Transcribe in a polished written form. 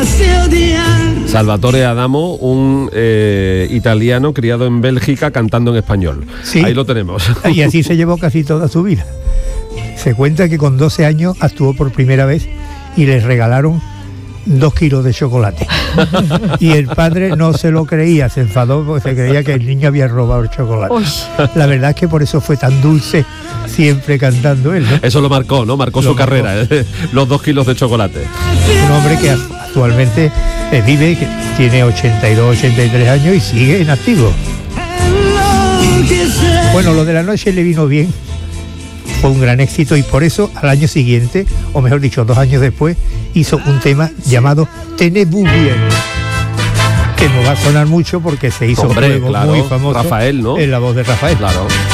Salvatore Adamo, un italiano criado en Bélgica cantando en español. Sí. Ahí lo tenemos. Y así se llevó casi toda su vida. Se cuenta que con 12 años actuó por primera vez y les regalaron 2 kilos de chocolate. Y el padre no se lo creía, se enfadó porque se creía que el niño había robado el chocolate. Uy. La verdad es que por eso fue tan dulce siempre cantando él, ¿no? Eso lo marcó, ¿no? Marcó su carrera, los 2 kilos de chocolate. Un hombre que actualmente vive, que tiene 82, 83 años y sigue en activo. Bueno, lo de la noche le vino bien, fue un gran éxito y por eso al año siguiente, o mejor dicho 2 años después, hizo un tema llamado Tenez-vous bien, que no va a sonar mucho porque se hizo Hombre, luego claro, muy famoso, Rafael, ¿no? En la voz de Rafael. Claro.